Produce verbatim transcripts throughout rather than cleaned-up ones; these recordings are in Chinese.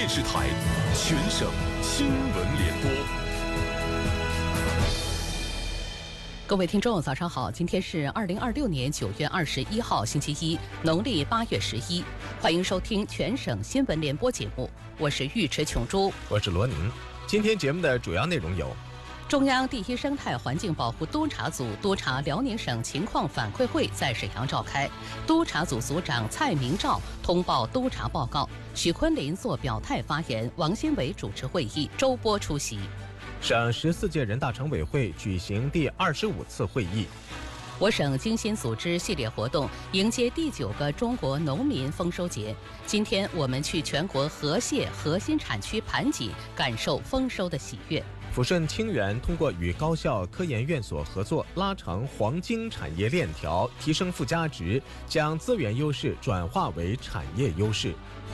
电视台全省新闻联播。 各位听众，早上好！今天是二零二六年九月二十一号，星期一，农历八月十一。欢迎收听全省新闻联播节目，我是尉迟琼珠， 我是罗宁。今天节目的主要内容有： 中央第一生态环境保护督察组督察辽宁省情况反馈会在沈阳召开，督察组组长蔡明照通报督察报告，许昆林作表态发言，王新伟主持会议，周波出席。 省十四届人大常委会举行第二十五次会议。 我省精心组织系列活动，迎接第九个中国农民丰收节。今天我们去全国河蟹核心产区盘锦，感受丰收的喜悦。 抚顺清源通过与高校科研院所合作，拉长黄金产业链条，提升附加值，将资源优势转化为产业优势。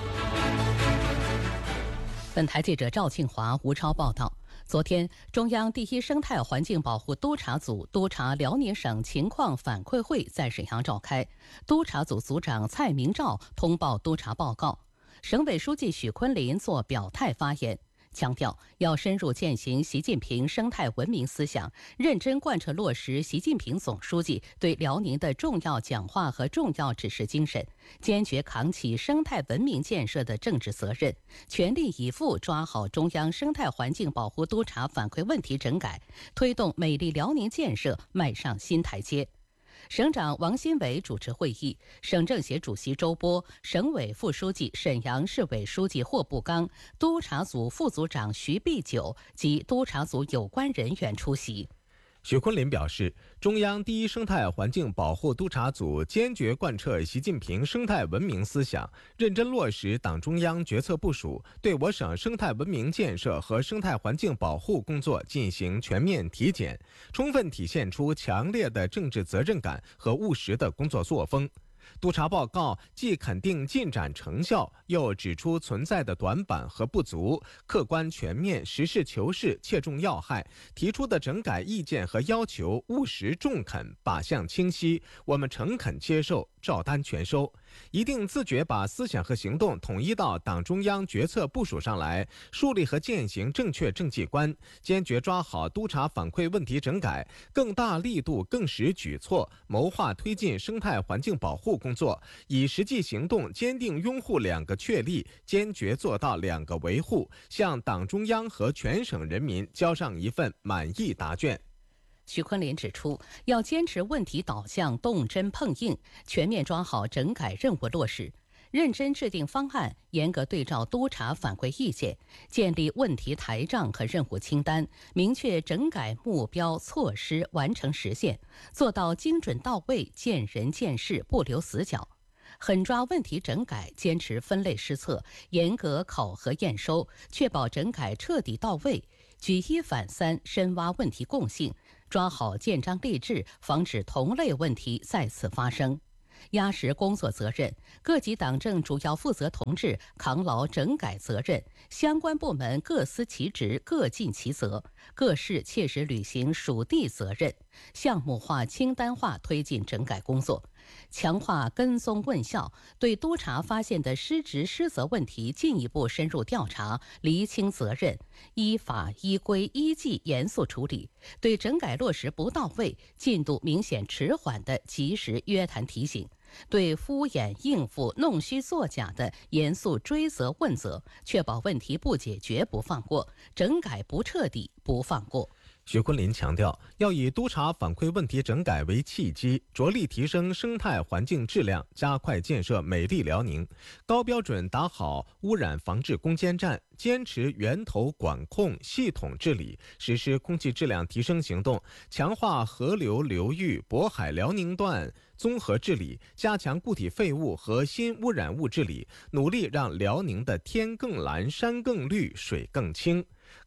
本台记者赵庆华、吴超报道。昨天，中央第一生态环境保护督察组督察辽宁省情况反馈会在沈阳召开，督察组组长蔡明照通报督察报告，省委书记许昆林作表态发言，强调要深入践行习近平生态文明思想，认真贯彻落实习近平总书记对辽宁的重要讲话和重要指示精神，坚决扛起生态文明建设的政治责任，全力以赴抓好中央生态环境保护督察反馈问题整改，推动美丽辽宁建设迈上新台阶。省长王新伟主持会议，省政协主席周波、省委副书记、沈阳市委书记霍步刚、督察组副组长徐必久及督察组有关人员出席。 许昆林表示，中央第一生态环境保护督察组坚决贯彻习近平生态文明思想，认真落实党中央决策部署，对我省生态文明建设和生态环境保护工作进行全面体检，充分体现出强烈的政治责任感和务实的工作作风。督察报告既肯定进展成效，又指出存在的短板和不足，客观全面、实事求是、切中要害，提出的整改意见和要求务实中肯、靶向清晰，我们诚恳接受，照单全收，一定自觉把思想和行动统一到党中央决策部署上来，树立和践行正确政绩观，坚决抓好督察反馈问题整改，更大力度、更实举措，谋划推进生态环境保护工作，以实际行动坚定拥护两个确立，坚决做到两个维护，向党中央和全省人民交上一份满意答卷。 许昆林指出，要坚持问题导向、动真碰硬，全面抓好整改任务落实，认真制定方案，严格对照督察反馈意见，建立问题台账和任务清单，明确整改目标措施，完成实现，做到精准到位、见人见事，不留死角。狠抓问题整改，坚持分类施策，严格考核验收，确保整改彻底到位，举一反三，深挖问题共性，抓好建章立制，防止同类问题再次发生。压实工作责任，各级党政主要负责同志扛牢整改责任，相关部门各司其职，各尽其责，各市切实履行属地责任，项目化、清单化推进整改工作，强化跟踪问效，对督察发现的失职失责问题进一步深入调查，厘清责任，依法依规依纪严肃处理，对整改落实不到位、进度明显迟缓的及时约谈提醒，对敷衍应付、弄虚作假的严肃追责问责，确保问题不解决不放过，整改不彻底不放过。 许昆林强调，要以督察反馈问题整改为契机，着力提升生态环境质量，加快建设美丽辽宁，高标准打好污染防治攻坚战，坚持源头管控系统治理，实施空气质量提升行动，强化河流流域渤海辽宁段综合治理，加强固体废物和新污染物治理，努力让辽宁的天更蓝、山更绿、水更清。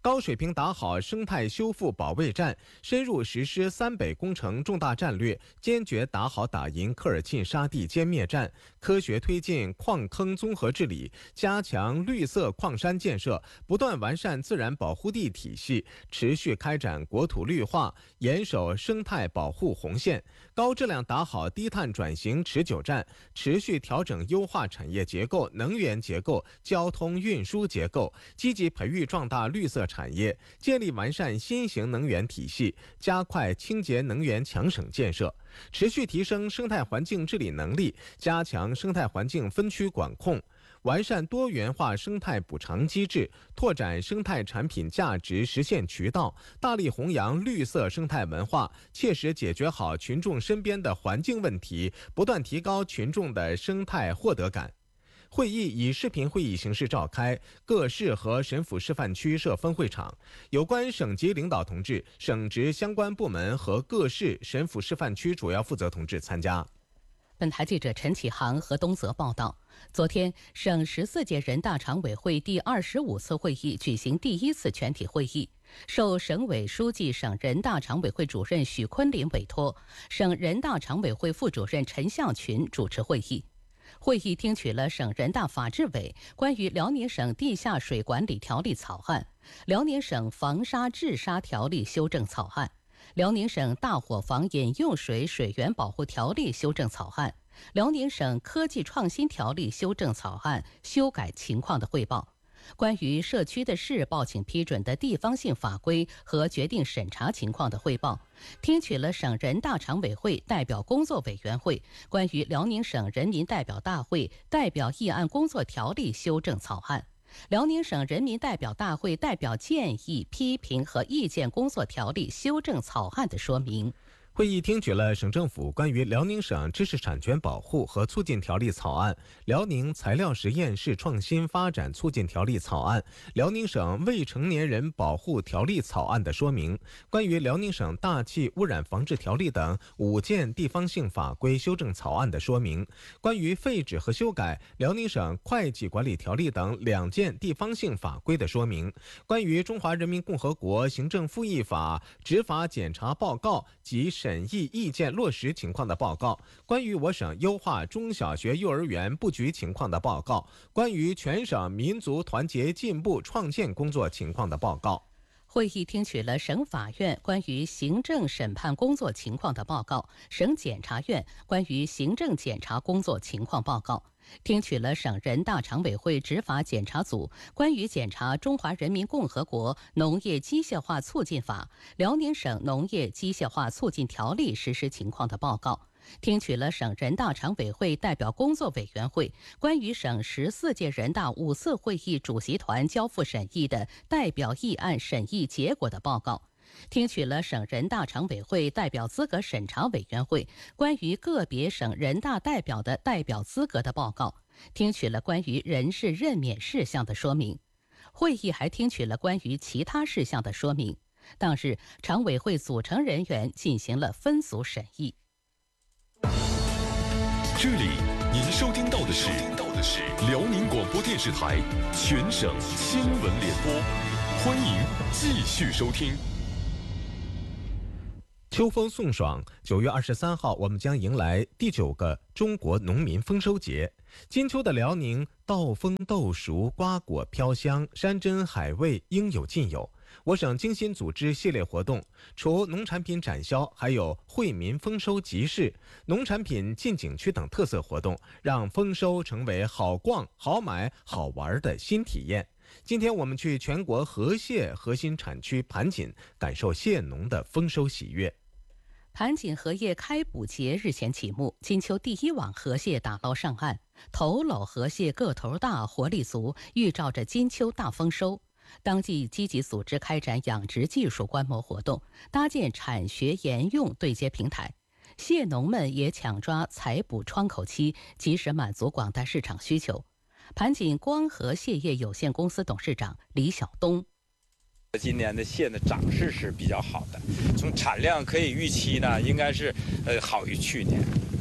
高水平打好生态修复保卫战，深入实施三北工程重大战略，坚决打好打赢科尔沁沙地歼灭战，科学推进矿坑综合治理，加强绿色矿山建设，不断完善自然保护地体系，持续开展国土绿化，严守生态保护红线，高质量打好低碳转型持久战，持续调整优化产业结构、能源结构、交通运输结构，积极培育壮大绿色产业，建立完善新型能源体系，加快清洁能源强省建设，持续提升生态环境治理能力，加强生态环境分区管控，完善多元化生态补偿机制，拓展生态产品价值实现渠道，大力弘扬绿色生态文化，切实解决好群众身边的环境问题，不断提高群众的生态获得感。会议以视频会议形式召开，各市和省府示范区设分会场，有关省级领导同志、省直相关部门和各市、省府示范区主要负责同志参加。 本台记者陈启航和东泽报道，昨天，省十四届人大常委会第二十五次会议举行第一次全体会议，受省委书记、省人大常委会主任许昆林委托，省人大常委会副主任陈向群主持会议。会议听取了省人大法制委关于辽宁省地下水管理条例草案、辽宁省防沙治沙条例修正草案、辽宁省大伙房饮用水水源保护条例修正草案、辽宁省科技创新条例修正草案修改情况的汇报，关于社区的市报请批准的地方性法规和决定审查情况的汇报，听取了省人大常委会代表工作委员会关于辽宁省人民代表大会代表议案工作条例修正草案、辽宁省人民代表大会代表建议、批评和意见工作条例修正草案的说明。 会议听取了省政府关于辽宁省知识产权保护和促进条例草案、辽宁材料实验室创新发展促进条例草案、辽宁省未成年人保护条例草案的说明，关于辽宁省大气污染防治条例等五件地方性法规修正草案的说明，关于废止和修改辽宁省会计管理条例等两件地方性法规的说明，关于中华人民共和国行政复议法执法检查报告及审议意见落实情况的报告，关于我省优化中小学幼儿园布局情况的报告，关于全省民族团结进步创建工作情况的报告。 会议听取了省法院关于行政审判工作情况的报告，省检察院关于行政检察工作情况报告，听取了省人大常委会执法检察组关于检查《中华人民共和国农业机械化促进法》、辽宁省农业机械化促进条例实施情况的报告，听取了省人大常委会代表工作委员会关于省十四届人大五次会议主席团交付审议的代表议案审议结果的报告，听取了省人大常委会代表资格审查委员会关于个别省人大代表的代表资格的报告，听取了关于人事任免事项的说明。会议还听取了关于其他事项的说明。当日，常委会组成人员进行了分组审议。 这里您收听到的是辽宁广播电视台全省新闻联播，欢迎继续收听。 秋风送爽，九月二十三号，我们将迎来第九个中国农民丰收节。金秋的辽宁，稻丰豆熟，瓜果飘香，山珍海味应有尽有。我省精心组织系列活动，除农产品展销，还有惠民丰收集市、农产品进景区等特色活动，让丰收成为好逛、好买、好玩的新体验。今天我们去全国河蟹核心产区盘锦，感受蟹农的丰收喜悦。 盘锦荷叶开捕节日前启幕，金秋第一网河蟹打捞上岸，头篓河蟹个头大，活力足，预兆着金秋大丰收。当即积极组织开展养殖技术观摩活动，搭建产学研用对接平台。蟹农们也抢抓采捕窗口期，及时满足广大市场需求。盘锦光和蟹业有限公司董事长李晓东： 今年的蟹的涨势是比较好的，从产量可以预期呢，应该是呃好于去年。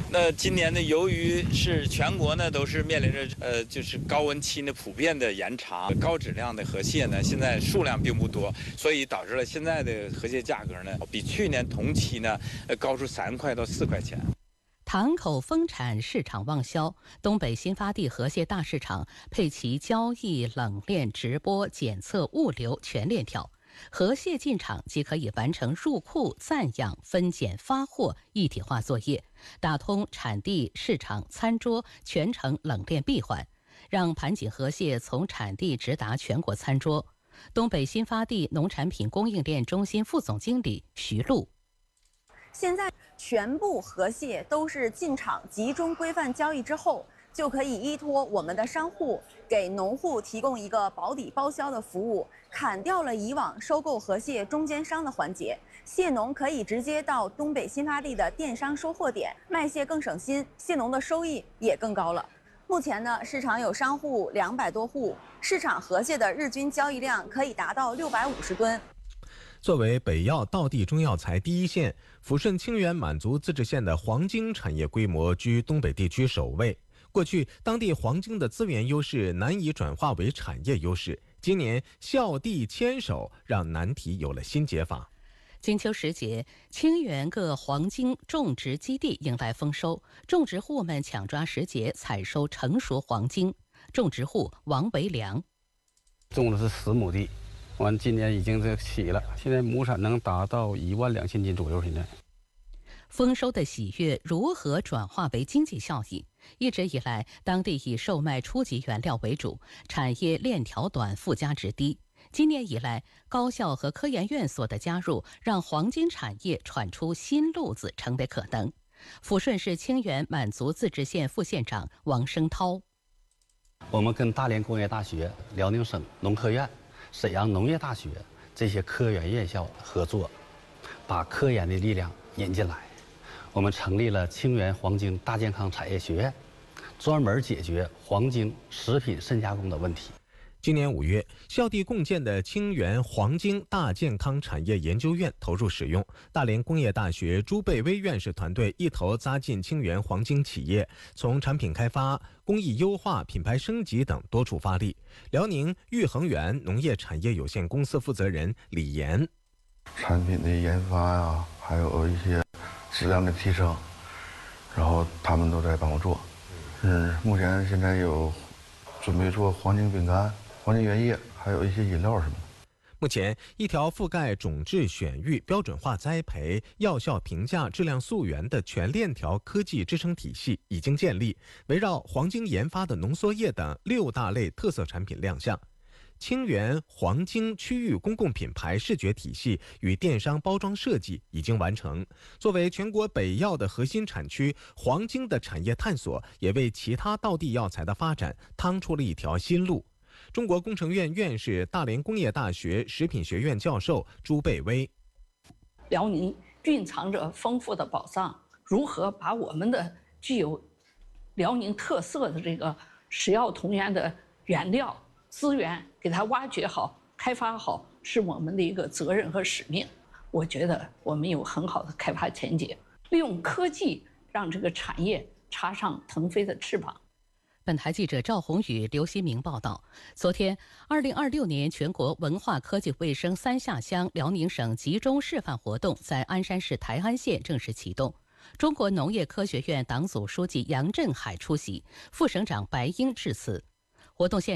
那今年呢，由于是全国呢都是面临着呃就是高温期呢普遍的延长，高质量的河蟹呢现在数量并不多，所以导致了现在的河蟹价格呢比去年同期呢呃高出三块到四块钱。 塘口丰产市场旺销，东北新发地河蟹大市场配齐交易、冷链、直播、检测、物流全链条。河蟹进场即可以完成入库、暂养、分拣、发货一体化作业，打通产地、市场、餐桌全程冷链闭环，让盘锦河蟹从产地直达全国餐桌。东北新发地农产品供应链中心副总经理徐璐。 现在全部河蟹都是进场集中规范交易之后，就可以依托我们的商户给农户提供一个保底包销的服务，砍掉了以往收购河蟹中间商的环节，蟹农可以直接到东北新发地的电商收货点卖蟹更省心，蟹农的收益也更高了。目前呢，市场有商户两百多户，市场河蟹的日均交易量可以达到六百五十吨。 作为北药道地中药材第一线，抚顺清远满族自治县的黄金产业规模居东北地区首位。过去，当地黄金的资源优势难以转化为产业优势。今年校地牵手，让难题有了新解法。 金秋时节，清远各黄金种植基地迎来丰收，种植户们抢抓时节采收成熟黄金。种植户王维良： 种的是十亩地。完，今年已经这起了，现在亩产能达到一万两千斤左右。现在， 丰收的喜悦如何转化为经济效益？一直以来，当地以售卖初级原料为主，产业链条短，附加值低。今年以来，高校和科研院所的加入，让黄金产业闯出新路子成为可能。抚顺市清远满族自治县副县长王生涛： 我们跟大连工业大学、辽宁省农科院、沈阳农业大学这些科研院校合作，把科研的力量引进来。我们成立了清远黄金大健康产业学院，专门解决黄金食品深加工的问题。 今年五月，校地共建的清源黄金大健康产业研究院投入使用，大连工业大学朱贝微院士团队一头扎进清源黄金企业，从产品开发、工艺优化、品牌升级等多处发力。辽宁玉衡源农业产业有限公司负责人李岩： 产品的研发呀，还有一些质量的提升，然后他们都在帮我做。嗯，目前现在有准备做黄金饼干、黄金原液，还有一些饮料什么的。 目前，一条覆盖种质选育、标准化栽培、药效评价、质量溯源的全链条科技支撑体系已经建立，围绕黄金研发的浓缩液等六大类特色产品亮相。清源黄金区域公共品牌视觉体系与电商包装设计已经完成。作为全国北药的核心产区，黄金的产业探索也为其他道地药材的发展趟出了一条新路。中国工程院院士、大连工业大学食品学院教授朱贝微： 辽宁蕴藏着丰富的宝藏，如何把我们的具有辽宁特色的这个食药同源的原料资源给它挖掘好、开发好，是我们的一个责任和使命。我觉得我们有很好的开发前景，利用科技让这个产业插上腾飞的翅膀。 本台记者赵宏宇、刘希明报道。昨天，二零二六年全国文化科技卫生三下乡辽宁省集中示范活动在鞍山市台安县正式启动。中国农业科学院党组书记杨振海出席，副省长白英致辞。活动现